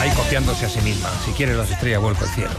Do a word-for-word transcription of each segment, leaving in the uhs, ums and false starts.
ahí copiándose a sí misma. Si quieres las estrellas, vuelco al cielo.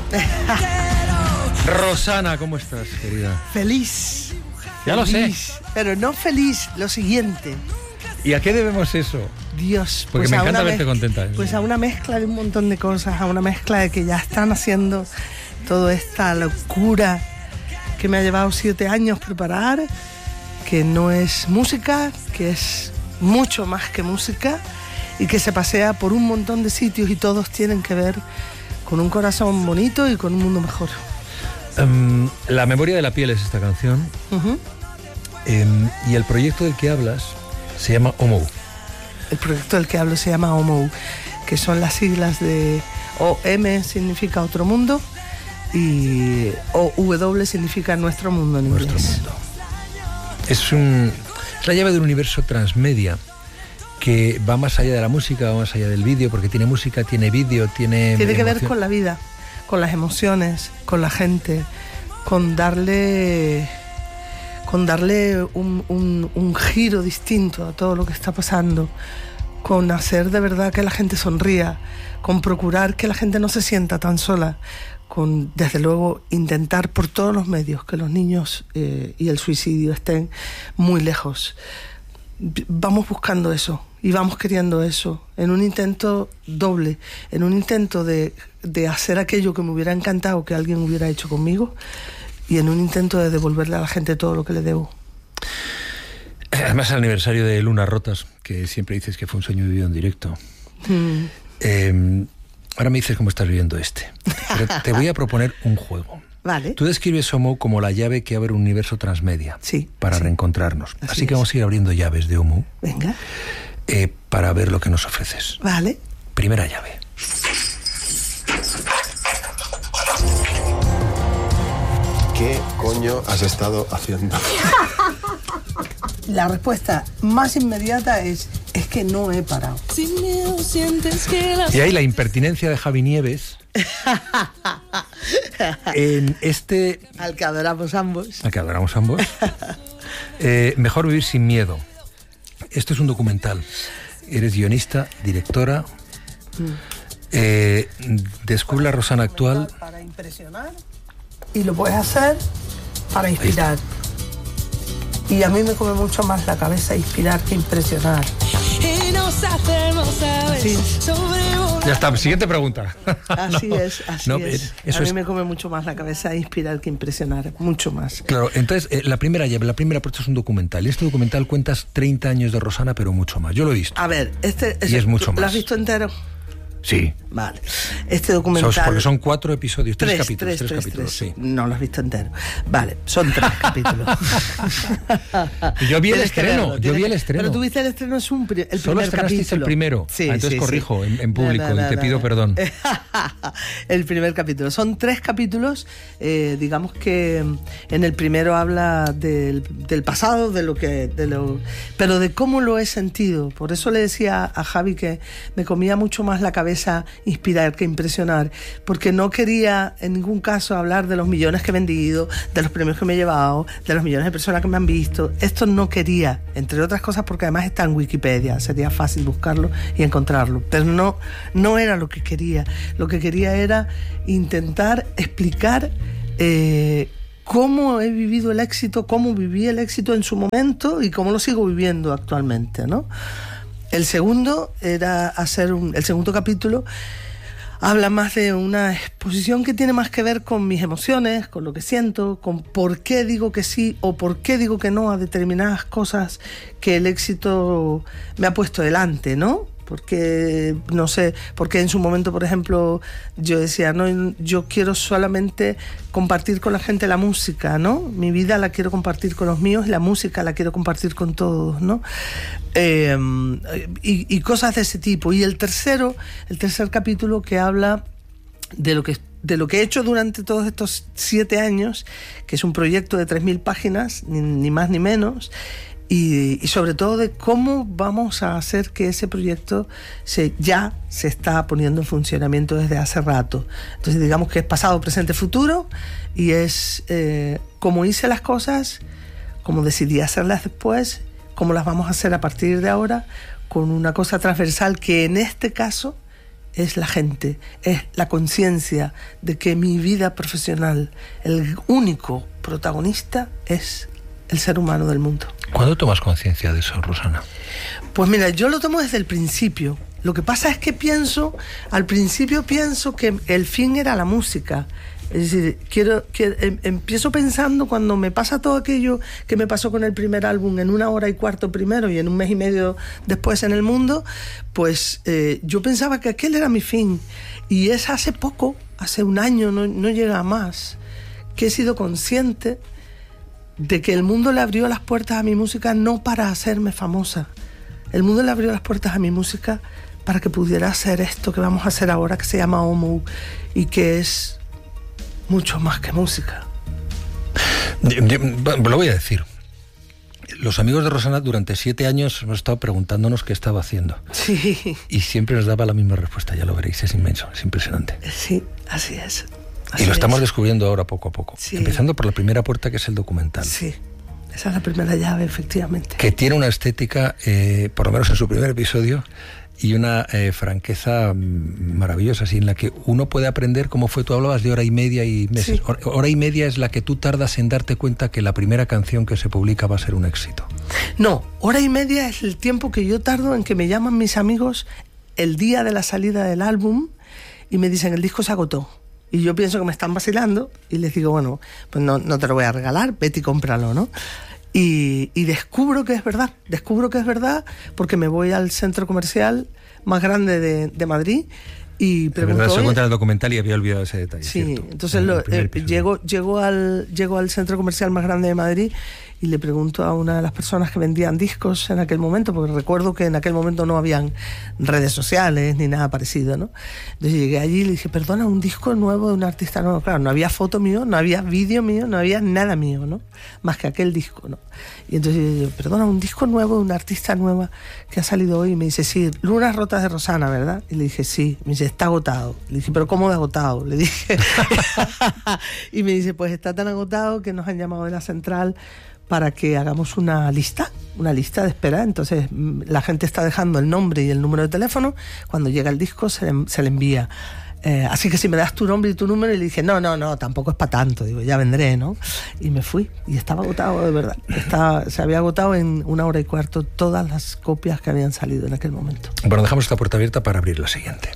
Rosana, ¿cómo estás, querida? Feliz. Ya feliz, lo sé. Pero no feliz, lo siguiente. ¿Y a qué debemos eso? Dios. Porque pues me a encanta una verte mez- contenta. ¿eh? Pues a una mezcla de un montón de cosas, a una mezcla de que ya están haciendo toda esta locura que me ha llevado siete años preparar, que no es música, que es mucho más que música y que se pasea por un montón de sitios y todos tienen que ver con un corazón bonito y con un mundo mejor. Um, La memoria de la piel es esta canción. Uh-huh. Um, y el proyecto del que hablas se llama Homo. El proyecto del que hablo se llama Homo, que son las siglas de O M significa otro mundo y O W significa nuestro mundo en Nuestro inglés. mundo. Es, un, es la llave de un universo transmedia que va más allá de la música, va más allá del vídeo, porque tiene música, tiene vídeo, tiene... Tiene que ver emoción. con la vida, con las emociones, con la gente, con darle, con darle un, un, un giro distinto a todo lo que está pasando, con hacer de verdad que la gente sonría, con procurar que la gente no se sienta tan sola, con, desde luego, intentar por todos los medios que los niños eh, y el suicidio estén muy lejos. Vamos buscando eso y vamos queriendo eso en un intento doble, en un intento de, de hacer aquello que me hubiera encantado que alguien hubiera hecho conmigo y en un intento de devolverle a la gente todo lo que le debo. Además, el aniversario de Lunas Rotas, que siempre dices que fue un sueño vivido en directo. Mm. Eh, ahora me dices cómo estás viviendo este. Pero te voy a proponer un juego. Vale. Tú describes Homo como la llave que abre un universo transmedia Sí, para sí. reencontrarnos. Así Así que es. vamos a ir abriendo llaves de Homo Venga, eh, para ver lo que nos ofreces. vale. Primera llave. ¿Qué coño has estado haciendo? La respuesta más inmediata es, es que no he parado. Sin miedo sientes que las... Y ahí la impertinencia de Javi Nieves en este... Al que adoramos ambos. al que adoramos ambos. Eh, Mejor vivir sin miedo. Esto es un documental. Eres guionista, directora. Eh, descubre la Rosana actual. Para impresionar y lo puedes hacer para inspirar. Y a mí me come mucho más la cabeza inspirar que impresionar. Y nos hacemos aves Sí. sobrevolar. Ya está, siguiente pregunta. Así es, así No, es. eso a mí es- me come mucho más la cabeza inspirar que impresionar, mucho más. Claro, entonces eh, la primera llave, la primera apuesta es un documental. Y este documental cuentas treinta años de Rosana, pero mucho más. Yo lo he visto. A ver, este Y es mucho ¿lo más. has visto entero? Sí. Vale. Este documental... Son- porque son cuatro episodios, tres, Tres, capítulos. tres, Tres, tres, capítulos, tres. sí. No lo has visto entero. Vale, son tres capítulos. Yo vi el Tienes que estreno, verlo, yo tienes vi el que- estreno. Pero tú viste el estreno, es un pri- el Solo primer estrenasteis capítulo. el primero. Sí, Ah, entonces sí, corrijo sí. en- en público No, no, y te no, pido no. perdón. El primer capítulo. Son tres capítulos. Eh, digamos que en el primero habla del, del pasado, de lo que, de lo, pero de cómo lo he sentido. Por eso le decía a Javi que me comía mucho más la cabeza inspirar que impresionar, porque no quería en ningún caso hablar de los millones que he vendido, de los premios que me he llevado, de los millones de personas que me han visto. Esto no quería, entre otras cosas porque además está en Wikipedia, sería fácil buscarlo y encontrarlo, pero no, no era lo que quería. Lo que quería era intentar explicar eh, cómo he vivido el éxito, cómo viví el éxito en su momento y cómo lo sigo viviendo actualmente, ¿no? El segundo era hacer un, el segundo capítulo habla más de una exposición que tiene más que ver con mis emociones, con lo que siento, con por qué digo que sí o por qué digo que no a determinadas cosas que el éxito me ha puesto delante, ¿no? Porque, no sé, porque en su momento, por ejemplo, yo decía, no, yo quiero solamente compartir con la gente la música, ¿no? Mi vida la quiero compartir con los míos y la música la quiero compartir con todos, ¿no? Eh, y, y cosas de ese tipo. Y el tercero, el tercer capítulo que habla de lo que de lo que he hecho durante todos estos siete años, que es un proyecto de tres mil páginas, ni, ni más ni menos, y, y sobre todo de cómo vamos a hacer que ese proyecto se, ya se está poniendo en funcionamiento desde hace rato. Entonces digamos que es pasado, presente, futuro, y es eh, cómo hice las cosas, cómo decidí hacerlas después, cómo las vamos a hacer a partir de ahora, con una cosa transversal que en este caso es la gente, es la conciencia de que mi vida profesional, el único protagonista es el ser humano del mundo. ¿Cuándo tomas conciencia de eso, Rosana? Pues mira, yo lo tomo desde el principio. Lo que pasa es que pienso, al principio pienso que el fin era la música. Es decir, quiero, quiero em, empiezo pensando cuando me pasa todo aquello que me pasó con el primer álbum en una hora y cuarto primero y en un mes y medio después en el mundo, pues eh, yo pensaba que aquel era mi fin. Y es hace poco, hace un año, no, no llega a más, que he sido consciente de que el mundo le abrió las puertas a mi música no para hacerme famosa. El mundo le abrió las puertas a mi música para que pudiera hacer esto que vamos a hacer ahora, que se llama Homo, y que es mucho más que música. Lo voy a decir. Los amigos de Rosana durante siete años hemos estado preguntándonos qué estaba haciendo. Sí. Y siempre nos daba la misma respuesta, ya lo veréis, es inmenso, es impresionante. Sí, así es. Así y lo estamos es. descubriendo ahora poco a poco. Sí. Empezando por la primera puerta, que es el documental. Sí, esa es la primera llave, efectivamente. Que tiene una estética, eh, por lo menos en su primer episodio, y una eh, franqueza maravillosa, así en la que uno puede aprender cómo fue. Tú hablabas de hora y media y meses. Sí. Hora, hora y media es la que tú tardas en darte cuenta que la primera canción que se publica va a ser un éxito. No, hora y media es el tiempo que yo tardo en que me llaman mis amigos el día de la salida del álbum y me dicen, el disco se agotó. Y yo pienso que me están vacilando y les digo, bueno, pues no, no te lo voy a regalar, vete y cómpralo, ¿no? Y, y descubro que es verdad, descubro que es verdad porque me voy al centro comercial más grande de, de Madrid y pregunto... De verdad, se cuenta en el documental y había olvidado ese detalle. Sí, ¿cierto? entonces En lo, el primer eh, episodio. llego, llego, al, llego al centro comercial más grande de Madrid y le pregunto a una de las personas que vendían discos en aquel momento, porque recuerdo que en aquel momento no habían redes sociales ni nada parecido, ¿no? Entonces llegué allí y le dije, perdona, un disco nuevo de un artista nuevo. Claro, no había foto mío, no había vídeo mío, no había nada mío, ¿no? Más que aquel disco, ¿no? Y entonces yo digo, perdona, un disco nuevo de una artista nueva que ha salido hoy. Y me dice, sí, Lunas Rotas de Rosana, ¿verdad? Y le dije, sí. Me dice, está agotado. Le dije, ¿pero cómo de agotado? Le dije. Y me dice, pues está tan agotado que nos han llamado de la central para que hagamos una lista, una lista de espera. Entonces la gente está dejando el nombre y el número de teléfono. Cuando llega el disco se le, se le envía. Eh, así que si me das tu nombre y tu número, y le dije, no, no, no, tampoco es para tanto, digo, ya vendré, ¿no? Y me fui, y estaba agotado, de verdad. Estaba, se había agotado en una hora y cuarto todas las copias que habían salido en aquel momento. Bueno, dejamos esta puerta abierta para abrir la siguiente.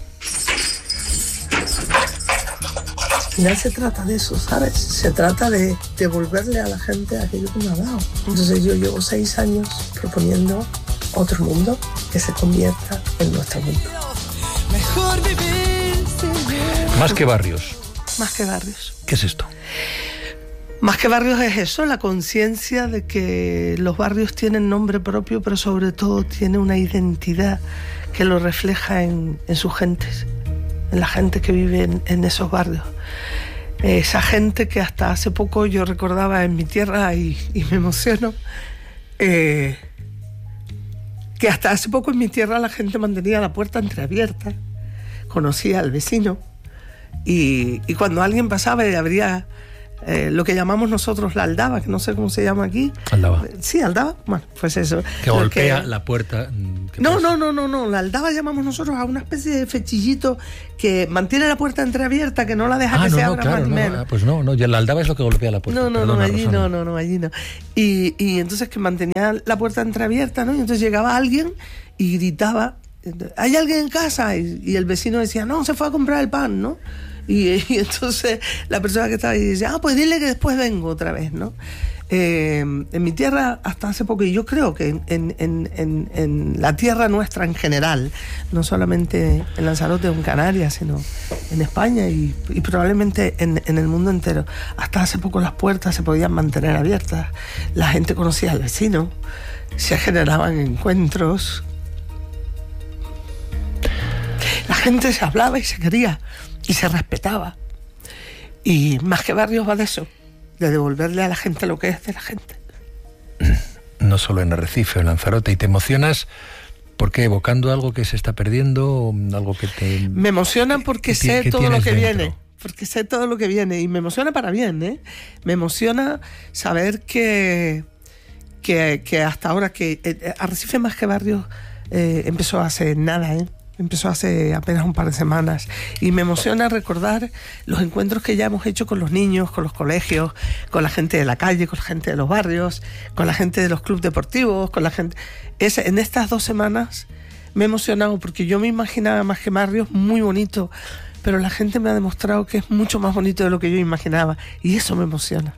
Al final se trata de eso, ¿sabes? Se trata de devolverle a la gente aquello que me ha dado. Entonces yo llevo seis años proponiendo otro mundo que se convierta en nuestro mundo. Mejor vivir sin miedo. Más que barrios. Más que barrios. ¿Qué es esto? Más que barrios es eso, la conciencia de que los barrios tienen nombre propio, pero sobre todo tiene una identidad que lo refleja en, en sus gentes, en la gente que vive en, en esos barrios. Esa gente que hasta hace poco yo recordaba en mi tierra y, y me emociono, eh, que hasta hace poco en mi tierra la gente mantenía la puerta entreabierta, conocía al vecino y, y cuando alguien pasaba y abría eh, lo que llamamos nosotros la aldaba, que no sé cómo se llama aquí. Aldaba. Sí, aldaba. Bueno, pues eso. Que golpea que... la puerta. Que no, puede... no, no, no, no. La aldaba llamamos nosotros a una especie de fechillito que mantiene la puerta entreabierta, que no la deja ah, que no, se no, abra claro, más ni no, menos. Ah, pues no, no, ya la aldaba es lo que golpea la puerta. No, no, Perdona, no, allí Rosana. no, no, no, allí no. Y, y entonces que mantenía la puerta entreabierta, ¿no? Y entonces llegaba alguien y gritaba, ¿hay alguien en casa? Y, y el vecino decía, no, se fue a comprar el pan, ¿no? Y, y entonces la persona que estaba ahí dice, ah, pues dile que después vengo otra vez, ¿no? Eh, en mi tierra hasta hace poco, y yo creo que en, en, en, en la tierra nuestra en general, no solamente en Lanzarote o en Canarias, sino en España y, y probablemente en, en el mundo entero, hasta hace poco las puertas se podían mantener abiertas, la gente conocía al vecino, se generaban encuentros, la gente se hablaba y se quería y se respetaba. Y más que barrios va de eso, de devolverle a la gente lo que es de la gente. No solo en Arrecife o en Lanzarote. ¿Y te emocionas porque evocando algo que se está perdiendo, algo que te... Me emociona porque que, sé que todo lo que dentro. viene. Porque sé todo lo que viene. Y me emociona para bien, ¿eh? Me emociona saber que, que, que hasta ahora que eh, Arrecife más que barrios eh, empezó hace nada, ¿eh? empezó hace apenas un par de semanas, y me emociona recordar los encuentros que ya hemos hecho con los niños, con los colegios, con la gente de la calle, con la gente de los barrios, con la gente de los clubes deportivos, con la gente... Es, en estas dos semanas me he emocionado porque yo me imaginaba más que barrios muy bonito, pero la gente me ha demostrado que es mucho más bonito de lo que yo imaginaba, y eso me emociona.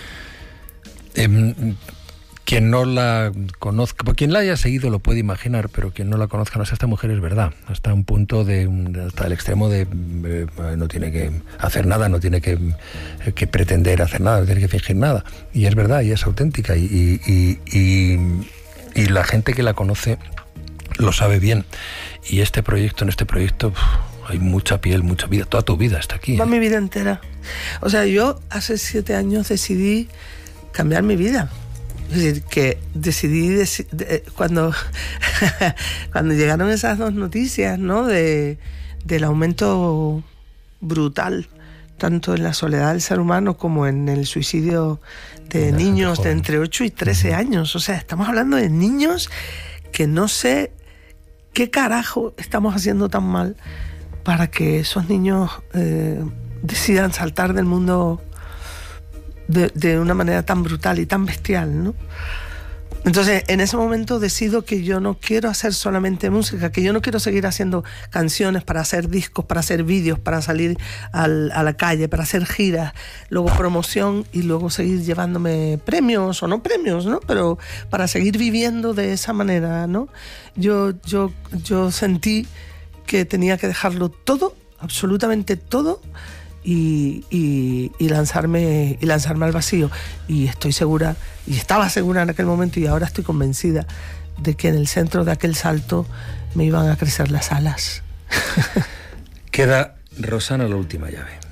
Eh, quien no la conozca, pues quien la haya seguido lo puede imaginar, pero quien no la conozca, no sé, esta mujer es verdad, hasta un punto de, hasta el extremo de eh, no tiene que hacer nada, no tiene que, que pretender hacer nada, no tiene que fingir nada, y es verdad, y es auténtica, y, y, y, y, y la gente que la conoce lo sabe bien, y este proyecto, en este proyecto uf, hay mucha piel, mucha vida, toda tu vida está aquí. Va ¿eh? mi vida entera. O sea, yo hace siete años decidí cambiar mi vida. Es decir, que decidí, deci- de, cuando, cuando llegaron esas dos noticias, ¿no? De, del aumento brutal, tanto en la soledad del ser humano como en el suicidio de La niños de entre ocho y trece años. O sea, estamos hablando de niños que no sé qué carajo estamos haciendo tan mal para que esos niños eh, decidan saltar del mundo de, de una manera tan brutal y tan bestial, ¿no? Entonces, en ese momento decido que yo no quiero hacer solamente música, que yo no quiero seguir haciendo canciones para hacer discos, para hacer vídeos, para salir al, a la calle, para hacer giras, luego promoción y luego seguir llevándome premios o no premios, ¿no? Pero para seguir viviendo de esa manera, ¿no? Yo, yo, yo sentí que tenía que dejarlo todo, absolutamente todo, y, y, y lanzarme y lanzarme al vacío. Y estoy segura, y estaba segura en aquel momento, y ahora estoy convencida de que en el centro de aquel salto me iban a crecer las alas. Queda Rosana, la última llave.